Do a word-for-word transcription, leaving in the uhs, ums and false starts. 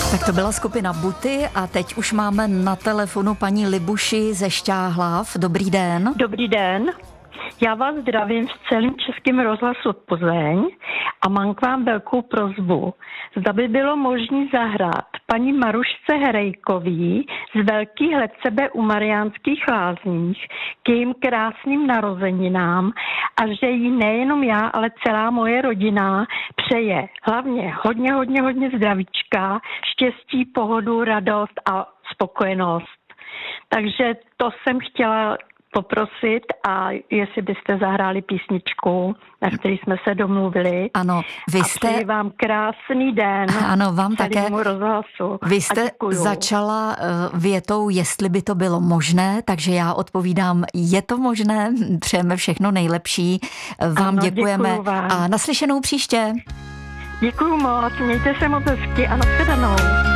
Tak to byla skupina Buty a teď už máme na telefonu paní Libuši ze Šťáhlav. Dobrý den. Dobrý den. Já vás zdravím v celém Českém rozhlasu Plzeň a mám k vám velkou prosbu. Zda by bylo možné zahrát paní Marušce Herejkový z Velkých Hlecebe u Mariánských Lázních k jejím krásným narozeninám a že jí nejenom já, ale celá moje rodina přeje hlavně hodně, hodně, hodně zdravíčka, štěstí, pohodu, radost a spokojenost. Takže to jsem chtěla poprosit a jestli byste zahráli písničku, na který jsme se domluvili. Ano, vy jste... A přeji vám krásný den. Ano, vám také. Rozhlasu. Vy jste začala větou, jestli by to bylo možné, takže já odpovídám, je to možné, přejeme všechno nejlepší. Vám ano, děkujeme vám. A naslyšenou příště. Děkuju moc, mějte se moc hezky a nashledanou.